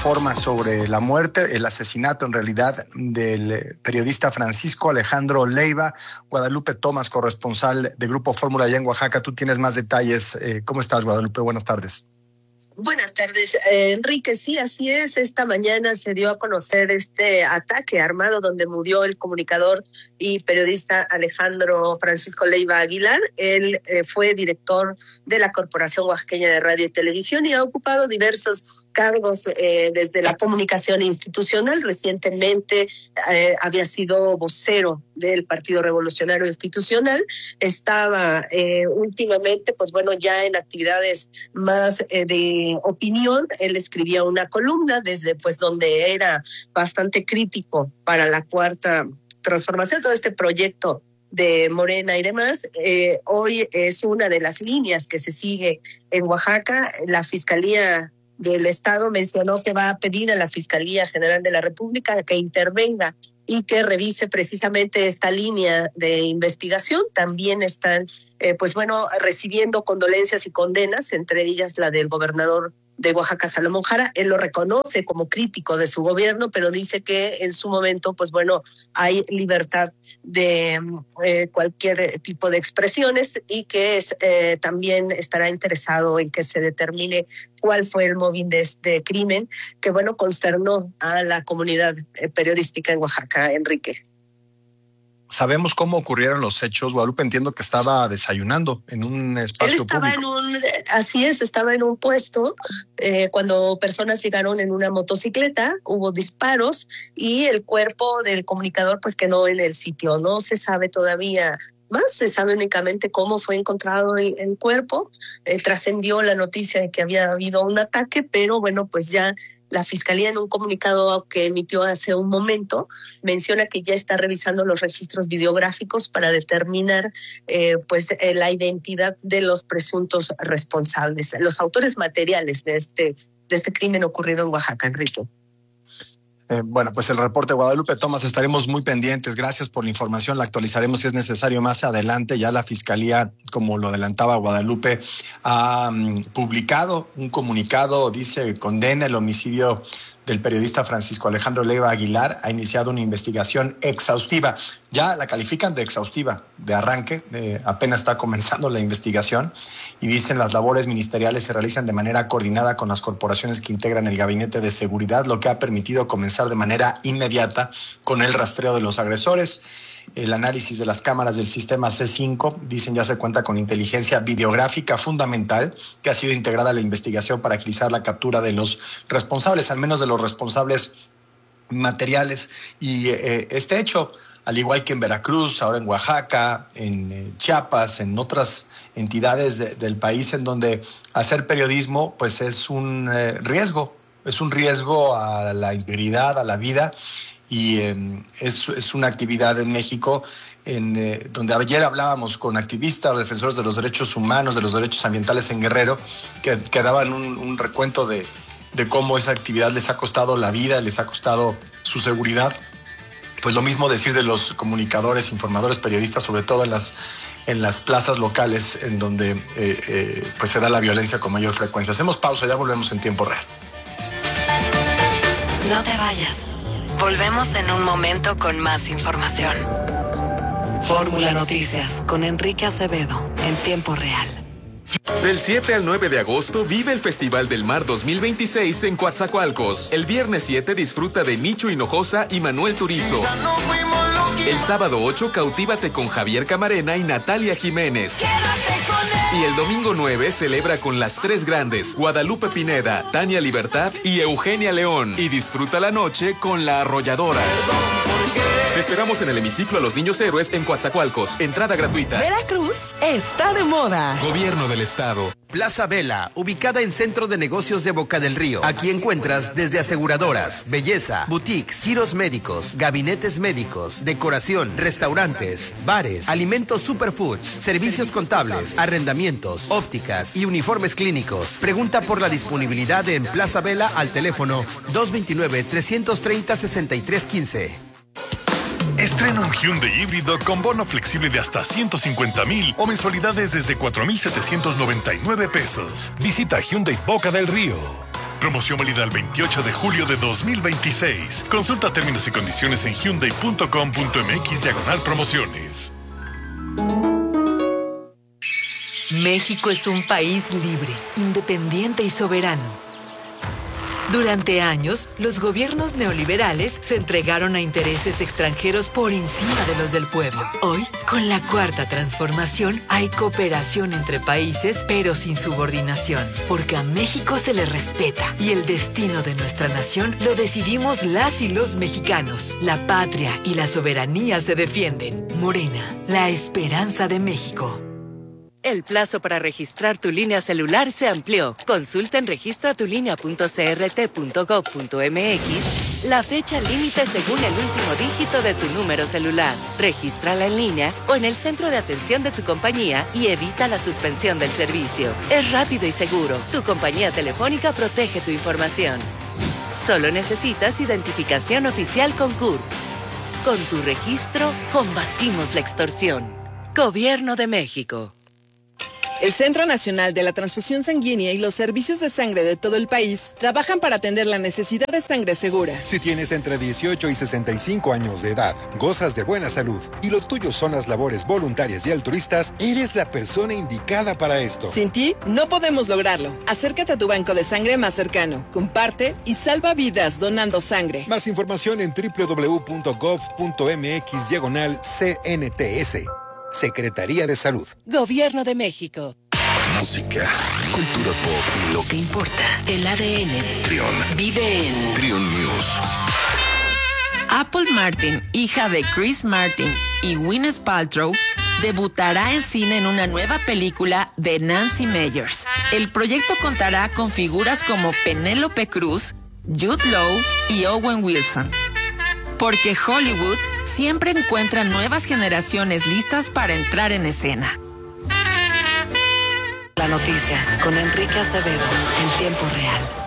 informa sobre la muerte, el asesinato en realidad del periodista Francisco Alejandro Leiva. Guadalupe Tomás, corresponsal de Grupo Fórmula allá en Oaxaca. Tú tienes más detalles. ¿Cómo estás, Guadalupe? Buenas tardes. Buenas tardes, Enrique. Sí, así es. Esta mañana se dio a conocer este ataque armado donde murió el comunicador y periodista Alejandro Francisco Leiva Aguilar. Él fue director de la Corporación Oaxaqueña de Radio y Televisión y ha ocupado diversos cargos desde la comunicación institucional. Recientemente había sido vocero del Partido Revolucionario Institucional. Estaba últimamente, pues bueno, ya en actividades más de opinión. Él escribía una columna desde pues donde era bastante crítico para la Cuarta Transformación, todo este proyecto de Morena y demás. Hoy es una de las líneas que se sigue en Oaxaca. La Fiscalía del Estado mencionó que va a pedir a la Fiscalía General de la República que intervenga y que revise precisamente esta línea de investigación. También están, pues bueno, recibiendo condolencias y condenas, entre ellas la del gobernador de Oaxaca, Salomón Jara. Él lo reconoce como crítico de su gobierno, pero dice que en su momento, pues bueno, hay libertad de cualquier tipo de expresiones y que también estará interesado en que se determine cuál fue el móvil de este crimen que, bueno, consternó a la comunidad periodística en Oaxaca, Enrique. ¿Sabemos cómo ocurrieron los hechos? Guadalupe, entiendo que estaba desayunando en un espacio público. Así es, estaba en un puesto cuando personas llegaron en una motocicleta, hubo disparos y el cuerpo del comunicador pues quedó en el sitio. No se sabe todavía más, se sabe únicamente cómo fue encontrado el cuerpo. Trascendió la noticia de que había habido un ataque, pero bueno, pues ya la Fiscalía, en un comunicado que emitió hace un momento, menciona que ya está revisando los registros videográficos para determinar la identidad de los presuntos responsables, los autores materiales de este crimen ocurrido en Oaxaca, Enrique. Bueno, pues el reporte, Guadalupe Tomás, estaremos muy pendientes. Gracias por la información, la actualizaremos si es necesario más adelante. Ya la Fiscalía, como lo adelantaba Guadalupe, ha publicado un comunicado, dice, condena el homicidio del periodista Francisco Alejandro Leiva Aguilar, ha iniciado una investigación exhaustiva. Ya la califican de exhaustiva, de arranque, apenas está comenzando la investigación, y dicen las labores ministeriales se realizan de manera coordinada con las corporaciones que integran el Gabinete de Seguridad, lo que ha permitido comenzar de manera inmediata con el rastreo de los agresores. El análisis de las cámaras del sistema C5, dicen, ya se cuenta con inteligencia videográfica fundamental que ha sido integrada a la investigación para agilizar la captura de los responsables, al menos de los responsables materiales. Y este hecho, al igual que en Veracruz, ahora en Oaxaca, en Chiapas, en otras entidades del país en donde hacer periodismo pues es un riesgo a la integridad, a la vida. Y es una actividad en México donde ayer hablábamos con activistas, defensores de los derechos humanos, de los derechos ambientales en Guerrero, que daban un recuento de cómo esa actividad les ha costado la vida, les ha costado su seguridad. Pues lo mismo decir de los comunicadores, informadores, periodistas, sobre todo en las plazas locales en donde pues se da la violencia con mayor frecuencia. Hacemos pausa, ya volvemos en tiempo real. No te vayas. Volvemos en un momento con más información. Fórmula Noticias con Enrique Acevedo en tiempo real. Del 7 al 9 de agosto vive el Festival del Mar 2026 en Coatzacoalcos. El viernes 7 disfruta de Nicho Hinojosa y Manuel Turizo. El sábado 8 cautívate con Javier Camarena y Natalia Jiménez. Y el domingo 9 celebra con las tres grandes, Guadalupe Pineda, Tania Libertad y Eugenia León. Y disfruta la noche con La Arrolladora. Te esperamos en el hemiciclo a los Niños Héroes en Coatzacoalcos. Entrada gratuita. Veracruz está de moda. Gobierno del Estado. Plaza Vela, ubicada en Centro de Negocios de Boca del Río. Aquí encuentras desde aseguradoras, belleza, boutiques, giros médicos, gabinetes médicos, decoración, restaurantes, bares, alimentos superfoods, servicios contables, arrendamientos, ópticas y uniformes clínicos. Pregunta por la disponibilidad en Plaza Vela al teléfono 229-330-6315. Estrena un Hyundai híbrido con bono flexible de hasta 150,000 o mensualidades desde 4,799 pesos. Visita Hyundai Boca del Río. Promoción válida el 28 de julio de 2026. Consulta términos y condiciones en hyundai.com.mx/promociones. México es un país libre, independiente y soberano. Durante años, los gobiernos neoliberales se entregaron a intereses extranjeros por encima de los del pueblo. Hoy, con la Cuarta Transformación, hay cooperación entre países, pero sin subordinación, porque a México se le respeta y el destino de nuestra nación lo decidimos las y los mexicanos. La patria y la soberanía se defienden. Morena, la esperanza de México. El plazo para registrar tu línea celular se amplió. Consulta en registratulinea.crt.gov.mx la fecha límite según el último dígito de tu número celular. Regístrala en línea o en el centro de atención de tu compañía y evita la suspensión del servicio. Es rápido y seguro. Tu compañía telefónica protege tu información. Solo necesitas identificación oficial con CURP. Con tu registro, combatimos la extorsión. Gobierno de México. El Centro Nacional de la Transfusión Sanguínea y los servicios de sangre de todo el país trabajan para atender la necesidad de sangre segura. Si tienes entre 18 y 65 años de edad, gozas de buena salud y lo tuyo son las labores voluntarias y altruistas, eres la persona indicada para esto. Sin ti, no podemos lograrlo. Acércate a tu banco de sangre más cercano, comparte y salva vidas donando sangre. Más información en www.gov.mx/CNTS. Secretaría de Salud. Gobierno de México. Música, cultura pop y lo que importa. El ADN. Trión. Vive en Trión News. Apple Martin, hija de Chris Martin y Gwyneth Paltrow, debutará en cine en una nueva película de Nancy Meyers. El proyecto contará con figuras como Penélope Cruz, Jude Law y Owen Wilson. Porque Hollywood siempre encuentra nuevas generaciones listas para entrar en escena. las noticias con Enrique Acevedo en tiempo real.